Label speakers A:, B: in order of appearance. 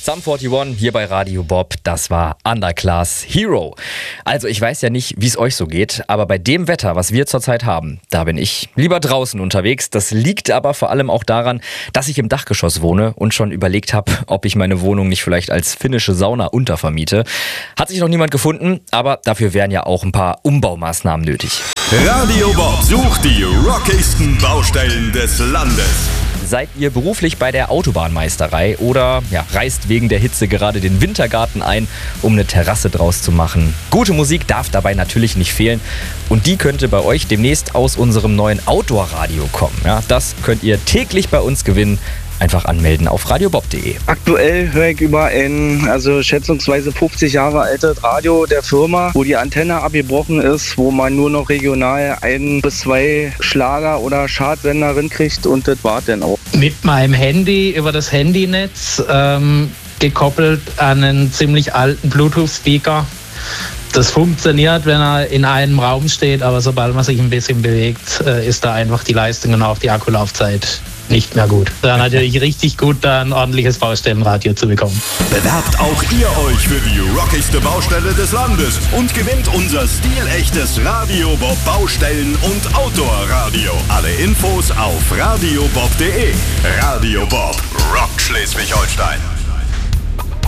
A: Sum 41 hier bei Radio Bob, das war Underclass Hero. Also ich weiß ja nicht, wie es euch so geht, aber bei dem Wetter, was wir zurzeit haben, da bin ich lieber draußen unterwegs. Das liegt aber vor allem auch daran, dass ich im Dachgeschoss wohne und schon überlegt habe, ob ich meine Wohnung nicht vielleicht als finnische Sauna untervermiete. Hat sich noch niemand gefunden, aber dafür wären ja auch ein paar Umbaumaßnahmen nötig.
B: Radio Bob sucht die rockigsten Baustellen des Landes.
A: Seid ihr beruflich bei der Autobahnmeisterei oder reist wegen der Hitze gerade den Wintergarten ein, um eine Terrasse draus zu machen? Gute Musik darf dabei natürlich nicht fehlen und die könnte bei euch demnächst aus unserem neuen Outdoor-Radio kommen. Ja, das könnt ihr täglich bei uns gewinnen. Einfach anmelden auf radiobob.de.
C: Aktuell höre ich über ein, schätzungsweise 50 Jahre altes Radio der Firma, wo die Antenne abgebrochen ist, wo man nur noch regional 1 bis 2 Schlager- oder Chartsender kriegt und das war dann auch.
D: Mit meinem Handy über das Handynetz gekoppelt an einen ziemlich alten Bluetooth-Speaker. Das funktioniert, wenn er in einem Raum steht, aber sobald man sich ein bisschen bewegt, ist da einfach die Leistung und auch die Akkulaufzeit nicht mehr gut. Da natürlich richtig gut, da ein ordentliches Baustellenradio zu bekommen.
B: Bewerbt auch ihr euch für die rockigste Baustelle des Landes und gewinnt unser stilechtes Radio Bob Baustellen- und Outdoor-Radio. Alle Infos auf radiobob.de. Radio Bob, Rock Schleswig-Holstein.